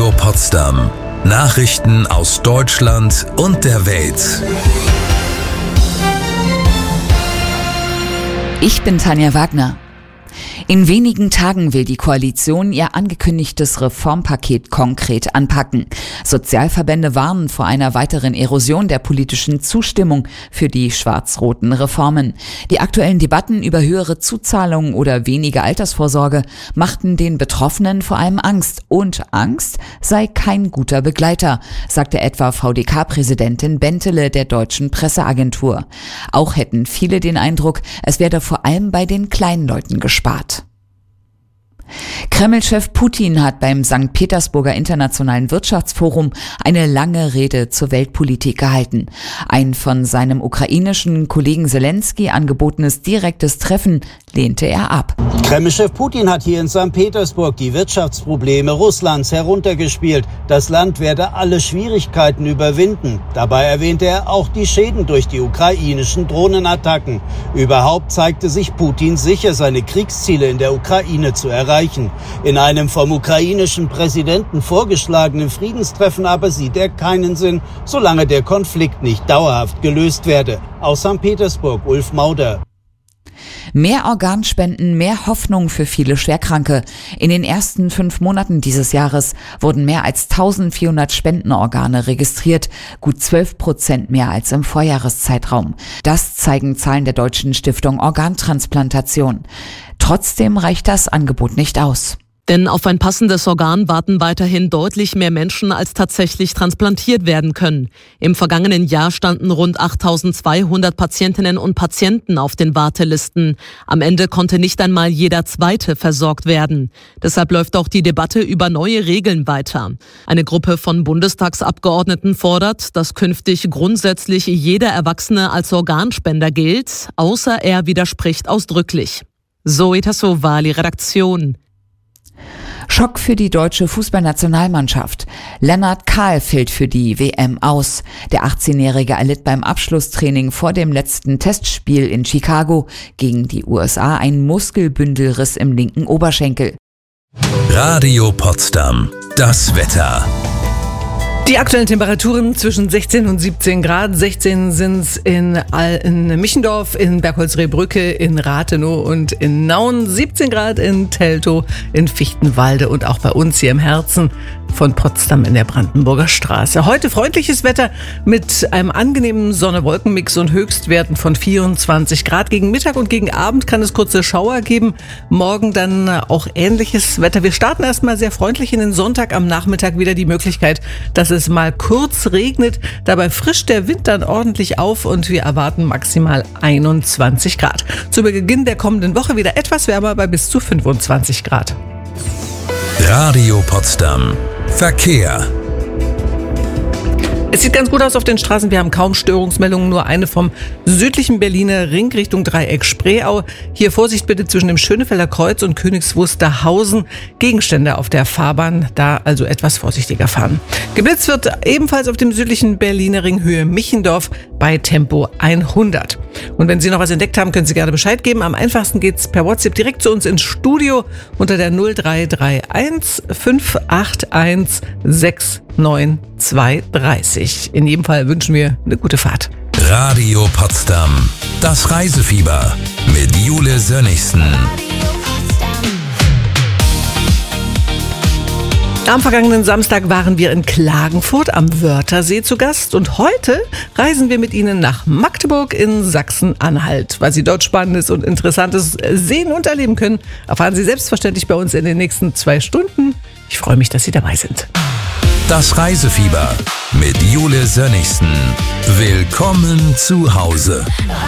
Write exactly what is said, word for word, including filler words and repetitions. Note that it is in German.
Radio Potsdam. Nachrichten aus Deutschland und der Welt. Ich bin Tanja Wagner. In wenigen Tagen will die Koalition ihr angekündigtes Reformpaket konkret anpacken. Sozialverbände warnen vor einer weiteren Erosion der politischen Zustimmung für die schwarz-roten Reformen. Die aktuellen Debatten über höhere Zuzahlungen oder weniger Altersvorsorge machten den Betroffenen vor allem Angst. Und Angst sei kein guter Begleiter, sagte etwa V D K-Präsidentin Bentele der Deutschen Presseagentur. Auch hätten viele den Eindruck, es werde vor allem bei den kleinen Leuten gespart. Kreml-Chef Putin hat beim Sankt Petersburger Internationalen Wirtschaftsforum eine lange Rede zur Weltpolitik gehalten. Ein von seinem ukrainischen Kollegen Selensky angebotenes direktes Treffen lehnte er ab. Kreml-Chef Putin hat hier in Sankt Petersburg die Wirtschaftsprobleme Russlands heruntergespielt. Das Land werde alle Schwierigkeiten überwinden. Dabei erwähnte er auch die Schäden durch die ukrainischen Drohnenattacken. Überhaupt zeigte sich Putin sicher, seine Kriegsziele in der Ukraine zu erreichen. In einem vom ukrainischen Präsidenten vorgeschlagenen Friedenstreffen aber sieht er keinen Sinn, solange der Konflikt nicht dauerhaft gelöst werde. Aus Sankt Petersburg, Ulf Mauder. Mehr Organspenden, mehr Hoffnung für viele Schwerkranke. In den ersten fünf Monaten dieses Jahres wurden mehr als eintausendvierhundert Spendenorgane registriert, gut zwölf Prozent mehr als im Vorjahreszeitraum. Das zeigen Zahlen der Deutschen Stiftung Organtransplantation. Trotzdem reicht das Angebot nicht aus. Denn auf ein passendes Organ warten weiterhin deutlich mehr Menschen, als tatsächlich transplantiert werden können. Im vergangenen Jahr standen rund achttausendzweihundert Patientinnen und Patienten auf den Wartelisten. Am Ende konnte nicht einmal jeder Zweite versorgt werden. Deshalb läuft auch die Debatte über neue Regeln weiter. Eine Gruppe von Bundestagsabgeordneten fordert, dass künftig grundsätzlich jeder Erwachsene als Organspender gilt, außer er widerspricht ausdrücklich. Zoe Tassovali, Redaktion. Schock für die deutsche Fußballnationalmannschaft. Lennart Kahl fällt für die W M aus. Der achtzehnjährige erlitt beim Abschlusstraining vor dem letzten Testspiel in Chicago gegen die U S A einen Muskelbündelriss im linken Oberschenkel. Radio Potsdam. Das Wetter. Die aktuellen Temperaturen zwischen sechzehn und siebzehn Grad. sechzehn sind es in, in Michendorf, in Bergholz-Rehbrücke, in Rathenow und in Nauen. siebzehn Grad in Teltow, in Fichtenwalde und auch bei uns hier im Herzen von Potsdam in der Brandenburger Straße. Heute freundliches Wetter mit einem angenehmen Sonne-Wolken-Mix und Höchstwerten von vierundzwanzig Grad. Gegen Mittag und gegen Abend kann es kurze Schauer geben. Morgen dann auch ähnliches Wetter. Wir starten erstmal sehr freundlich in den Sonntag. Am Nachmittag wieder die Möglichkeit, dass es mal kurz regnet. Dabei frischt der Wind dann ordentlich auf und wir erwarten maximal einundzwanzig Grad. Zu Beginn der kommenden Woche wieder etwas wärmer bei bis zu fünfundzwanzig Grad. Radio Potsdam. Verkehr. Es sieht ganz gut aus auf den Straßen. Wir haben kaum Störungsmeldungen, nur eine vom südlichen Berliner Ring Richtung Dreieck Spreeau. Hier Vorsicht bitte zwischen dem Schönefelder Kreuz und Königs Wusterhausen. Gegenstände auf der Fahrbahn, da also etwas vorsichtiger fahren. Geblitzt wird ebenfalls auf dem südlichen Berliner Ring Höhe Michendorf bei Tempo hundert. Und wenn Sie noch was entdeckt haben, können Sie gerne Bescheid geben. Am einfachsten geht's per WhatsApp direkt zu uns ins Studio unter der null drei drei eins fünf acht eins sechs neun zwei drei. In jedem Fall wünschen wir eine gute Fahrt. Radio Potsdam. Das Reisefieber mit Jule Sönnigsen. Am vergangenen Samstag waren wir in Klagenfurt am Wörthersee zu Gast und heute reisen wir mit Ihnen nach Magdeburg in Sachsen-Anhalt. Was Sie dort Spannendes und Interessantes sehen und erleben können, erfahren Sie selbstverständlich bei uns in den nächsten zwei Stunden. Ich freue mich, dass Sie dabei sind. Das Reisefieber mit Jule Sönnigsen. Willkommen zu Hause.